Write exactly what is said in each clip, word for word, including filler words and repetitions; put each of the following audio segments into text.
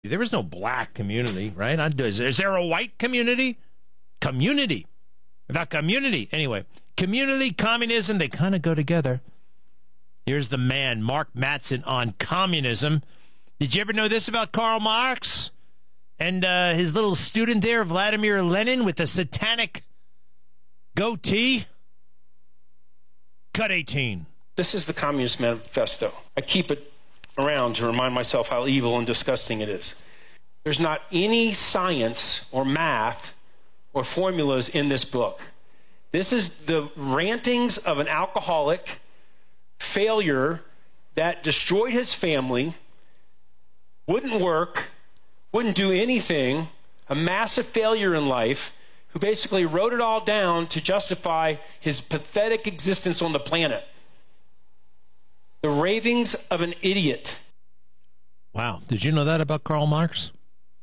There is no black community, right? Is, is there a white community? Community. The community. Anyway, community, communism, they kind of go together. Here's the man, Mark Mattson, on communism. Did you ever know this about Karl Marx and uh, his little student there, Vladimir Lenin, with the satanic goatee? Cut eighteen. This is the Communist Manifesto. I keep it around to remind myself how evil and disgusting it is. There's not any science or math or formulas in this book. This is the rantings of an alcoholic failure that destroyed his family, wouldn't work, wouldn't do anything, a massive failure in life, who basically wrote it all down to justify his pathetic existence on the planet. The ravings of an idiot. Wow. Did you know that about Karl Marx?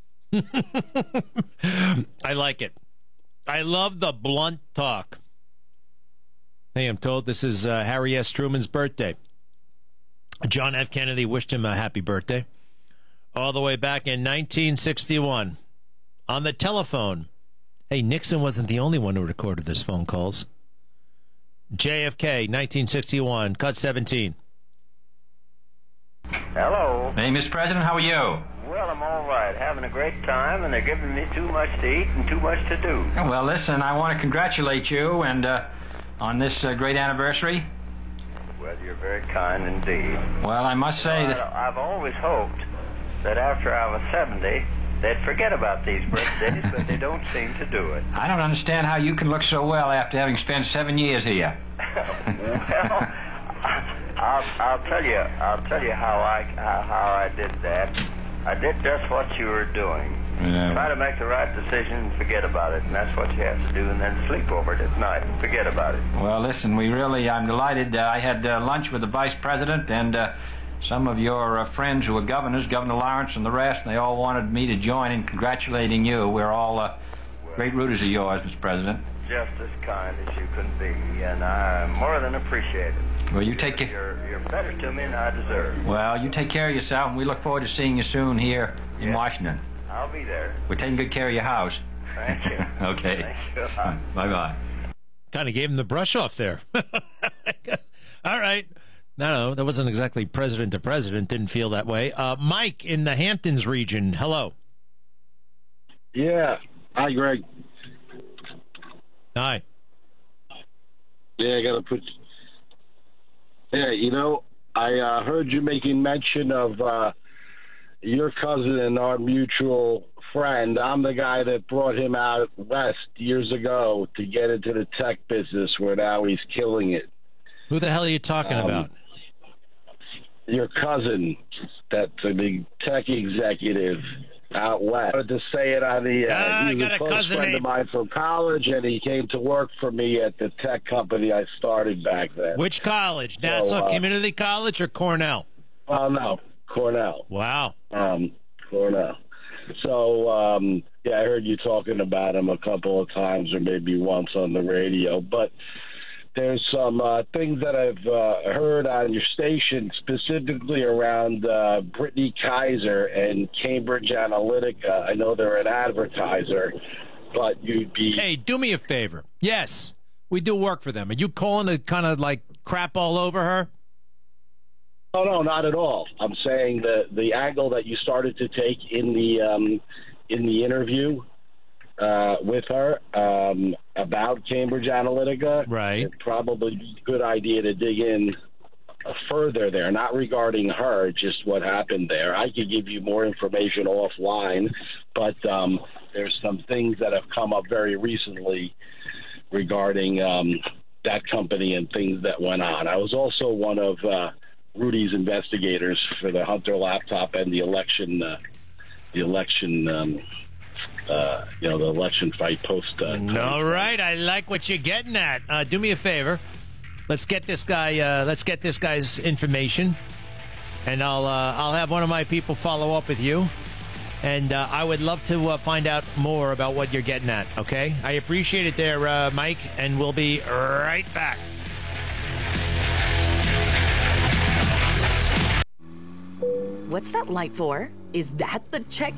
I like it. I love the blunt talk. Hey, I'm told this is uh, Harry S. Truman's birthday. John F. Kennedy wished him a happy birthday. All the way back in nineteen sixty-one. On the telephone. Hey, Nixon wasn't the only one who recorded this phone calls. J F K, nineteen sixty-one, cut seventeen. Hello. Hey, Mister President, how are you? Well, I'm all right. Having a great time, and they're giving me too much to eat and too much to do. Well, listen, I want to congratulate you and uh, on this uh, great anniversary. Well, you're very kind indeed. Well, I must say well, that... I've always hoped that after I was seventy, they'd forget about these birthdays, but they don't seem to do it. I don't understand how you can look so well after having spent seven years here. Well, I'll, I'll tell you. I'll tell you how I how, how I did that. I did just what you were doing. Yeah. Try to make the right decision and forget about it, and that's what you have to do, and then sleep over it at night and forget about it. Well, listen, we really, I'm delighted. Uh, I had uh, lunch with the Vice President and uh, some of your uh, friends who are governors, Governor Lawrence and the rest, and they all wanted me to join in congratulating you. We're all uh, great rooters of yours, Mister President. Just as kind as you can be, and I more than appreciate it. Well, you take care. You're, you're better to me than I deserve. Well, you take care of yourself, and we look forward to seeing you soon here in yes. Washington. I'll be there. We're taking good care of your house. Thank you. Okay. Thank you. Bye-bye. Kind of gave him the brush off there. All right. No, no, that wasn't exactly president to president. Didn't feel that way. Uh, Mike in the Hamptons region. Hello. Yeah. Hi, Greg. Hi. Yeah, I got to put... Yeah, you know, I uh, heard you making mention of uh, your cousin and our mutual friend. I'm the guy that brought him out west years ago to get into the tech business, where now he's killing it. Who the hell are you talking Um, about? Your cousin, that's a big tech executive out west. I wanted to say it on the. Uh, Ah, I he was got a a close cousin friend named- of mine from college, and he came to work for me at the tech company I started back then. Which college? Nassau uh, Community College or Cornell? Oh no, Cornell. Wow. Um, Cornell. So um, yeah, I heard you talking about him a couple of times, or maybe once on the radio. But there's some uh, things that I've uh, heard on your station, specifically around uh, Brittany Kaiser and Cambridge Analytica. I know they're an advertiser, but you'd be... Hey, do me a favor. Yes, we do work for them. Are you calling to kind of like crap all over her? Oh, no, not at all. I'm saying the the angle that you started to take in the um, in the interview uh, with her um, about Cambridge Analytica, right? It'd probably be a good idea to dig in further there, not regarding her, just what happened there. I could give you more information offline, but um, there's some things that have come up very recently regarding um, that company and things that went on. I was also one of uh, Rudy's investigators for the Hunter laptop and the election, uh, the election, um, uh, you know, the election fight post. Uh, All right, I like what you're getting at. Uh, do me a favor. Let's get this guy. Uh, let's get this guy's information, and I'll uh, I'll have one of my people follow up with you. And uh, I would love to uh, find out more about what you're getting at. Okay, I appreciate it, there, uh, Mike, and we'll be right back. What's that light for? Is that the check